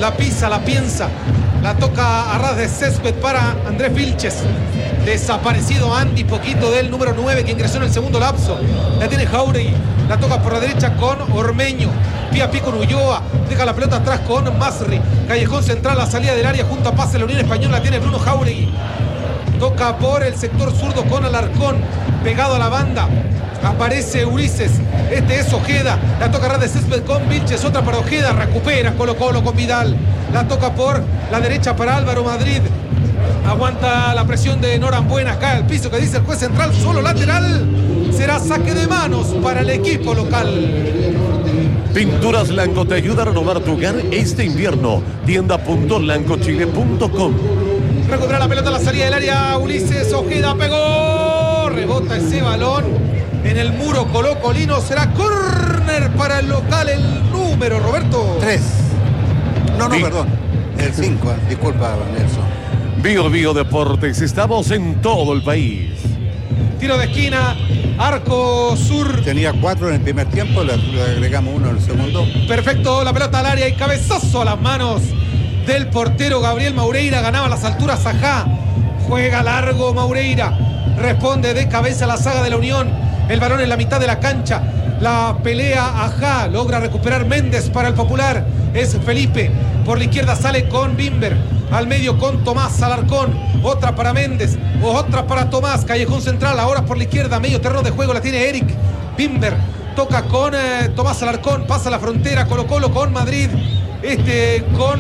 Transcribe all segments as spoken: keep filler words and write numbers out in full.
la pisa, la piensa, la toca a ras de césped para Andrés Vilches. Desaparecido Andy, poquito del número nueve que ingresó en el segundo lapso. La tiene Jauregui, la toca por la derecha con Ormeño. Pie a pie con Ulloa, deja la pelota atrás con Masri. Callejón central, la salida del área junto a pase la Unión Española, la tiene Bruno Jauregui. Toca por el sector zurdo con Alarcón, pegado a la banda. Aparece Ulises, este es Ojeda, la toca a ras de césped con Vilches, otra para Ojeda, recupera Colo Colo con Vidal. La toca por la derecha para Álvaro Madrid. Aguanta la presión de Norambuena, cae al piso que dice el juez central, solo lateral. Será saque de manos para el equipo local. Pinturas Lanco te ayuda a renovar tu hogar este invierno. tienda punto lanco chile punto com. Recupera la pelota a la salida del área. Ulises Ojeda pegó. Rebota ese balón en el muro colocolino. Será córner para el local. El número, Roberto. Tres. No, no, Sí. perdón. El cinco. Disculpa, Nelson. Bio Bio Deportes, estamos en todo el país. Tiro de esquina, arco sur. Tenía cuatro en el primer tiempo, le, le agregamos uno en el segundo. Perfecto, la pelota al área y cabezazo a las manos del portero Gabriel Maureira. Ganaba las alturas Ajá. Juega largo Maureira. Responde de cabeza a la saga de la Unión. El balón en la mitad de la cancha. La pelea Ajá. Logra recuperar Méndez para el Popular. Es Felipe. Por la izquierda sale con Bimber. Al medio con Tomás Alarcón. Otra para Méndez. Otra para Tomás. Callejón central. Ahora por la izquierda. Medio terreno de juego la tiene Eric Bimber. Toca con eh, Tomás Alarcón. Pasa la frontera. Colo Colo con Madrid. Este con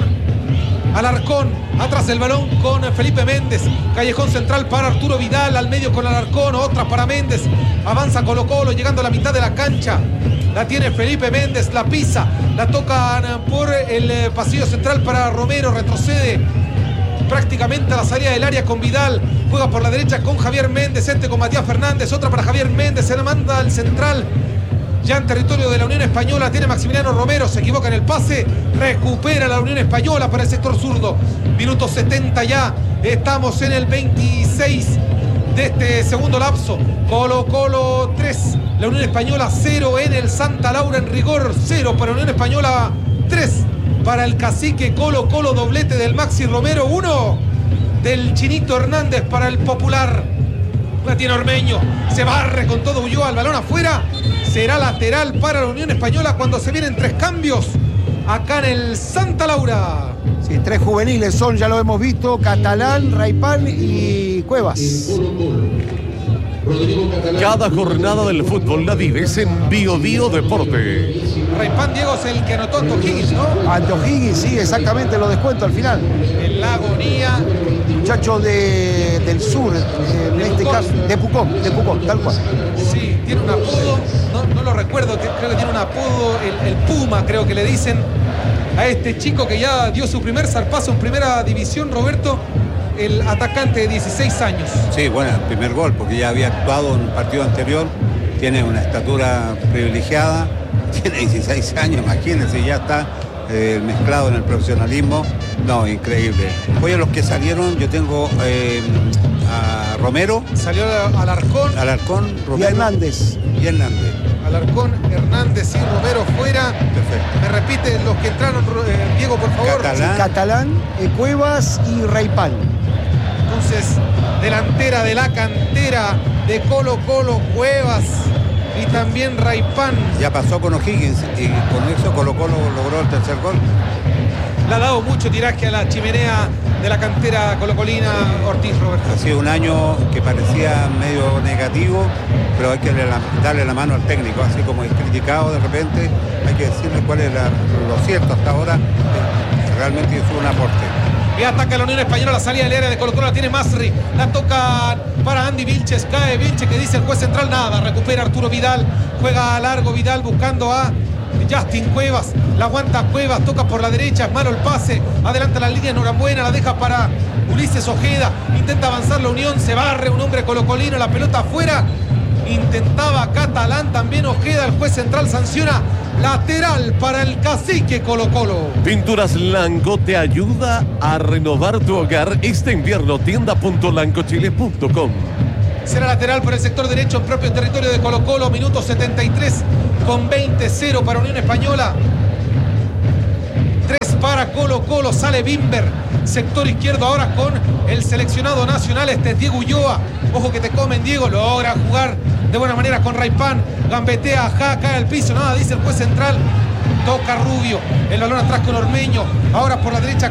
Alarcón. Atrás el balón con Felipe Méndez. Callejón central para Arturo Vidal. Al medio con Alarcón. Otra para Méndez. Avanza Colo Colo llegando a la mitad de la cancha. La tiene Felipe Méndez, la pisa, la tocan por el pasillo central para Romero, retrocede prácticamente a la salida del área con Vidal, juega por la derecha con Javier Méndez, este con Matías Fernández, otra para Javier Méndez, se la manda al central, ya en territorio de la Unión Española, tiene Maximiliano Romero, se equivoca en el pase, recupera la Unión Española para el sector zurdo, minuto setenta ya, estamos en el veintiséis de este segundo lapso. Colo Colo tres, la Unión Española cero en el Santa Laura en rigor, cero para la Unión Española, tres para el Cacique. Colo Colo, doblete del Maxi Romero, uno del Chinito Hernández para el Popular. La tiene Ormeño, se barre con todo Ulloa, el balón afuera, será lateral para la Unión Española cuando se vienen tres cambios acá en el Santa Laura. Sí, tres juveniles son, ya lo hemos visto, Catalán, Raipán y Cuevas. Cada jornada del fútbol la vives en Bio Bio Deporte. Raipán, Diego, es el que anotó Anto Higgins, ¿no? Anto Higgins, sí, exactamente, lo descuento al final. En la agonía. Muchacho de, del sur, en de este Pucón. caso, de Pucón, de Pucón, tal cual. Sí, tiene un apodo, no, no lo recuerdo, creo que tiene un apodo, el, el Puma, creo que le dicen a este chico que ya dio su primer zarpazo en primera división, Roberto, el atacante de dieciséis años. Sí, bueno, el primer gol, porque ya había actuado en un partido anterior, tiene una estatura privilegiada, tiene dieciséis años, imagínense, ya está eh, mezclado en el profesionalismo. No, increíble. Oye, los que salieron, yo tengo eh, a Romero. Salió Alarcón. Alarcón, Romero. Y Hernández. Y Hernández. Alarcón, Hernández y Romero fuera. Perfecto. Me repite los que entraron, eh, Diego, por favor. Catalán. Catalán, eh, Cuevas y Raipán. Entonces, delantera de la cantera de Colo Colo, Cuevas y también Raipán. Ya pasó con O'Higgins y con eso Colo Colo logró el tercer gol. Le ha dado mucho tiraje a la chimenea de la cantera colocolina Ortiz, Roberto. Ha sido un año que parecía medio negativo, pero hay que darle la mano al técnico, así como es criticado de repente, hay que decirle cuál es la, lo cierto hasta ahora, que realmente hizo un aporte. Y ataca la Unión Española, la salida del área de Colo Colo, la tiene Masri, la toca para Andy Vilches, cae Vilches, que dice el juez central, nada, recupera Arturo Vidal, juega a largo Vidal buscando a Justin Cuevas, la aguanta Cuevas, toca por la derecha, es malo el pase, adelanta la línea Norambuena, la deja para Ulises Ojeda, intenta avanzar la Unión, se barre un hombre colocolino, la pelota afuera, intentaba Catalán, también Ojeda, el juez central sanciona lateral para el Cacique Colo Colo. Pinturas Lanco te ayuda a renovar tu hogar este invierno. tienda punto lanco chile punto com. Será lateral por el sector derecho en propio territorio de Colo Colo, minuto setenta y tres con veinte, cero para Unión Española, tres para para Colo Colo. Sale Bimber, sector izquierdo ahora con el seleccionado nacional. Este es Diego Ulloa. Ojo que te comen, Diego. Logra jugar de buena manera con Raipán. Gambetea, ajá, cae al piso. Nada, dice el juez central. Toca Rubio. El balón atrás con Ormeño. Ahora por la derecha